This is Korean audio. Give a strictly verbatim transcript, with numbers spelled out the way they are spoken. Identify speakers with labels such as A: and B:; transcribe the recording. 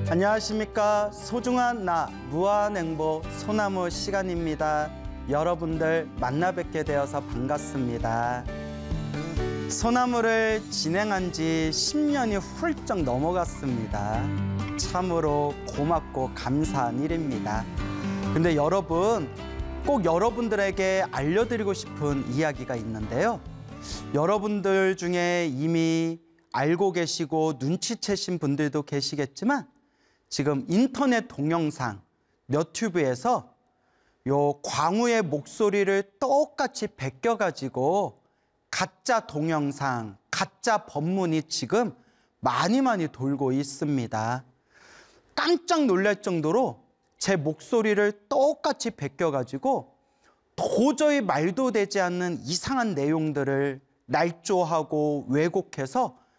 A: 안녕하십니까. 소중한 나 무한행복 소나무 시간입니다. 여러분들 만나 뵙게 되어서 반갑습니다. 소나무를 진행한 지 십 년이 훌쩍 넘어갔습니다. 참으로 고맙고 감사한 일입니다. 근데 여러분, 꼭 여러분들에게 알려드리고 싶은 이야기가 있는데요. 여러분들 중에 이미 알고 계시고 눈치채신 분들도 계시겠지만 지금 인터넷 동영상, 너튜브에서 요 광우의 목소리를 똑같이 베껴가지고 가짜 동영상, 가짜 법문이 지금 많이 많이 돌고 있습니다. 깜짝 놀랄 정도로 제 목소리를 똑같이 베껴가지고 도저히 말도 되지 않는 이상한 내용들을 날조하고 왜곡해서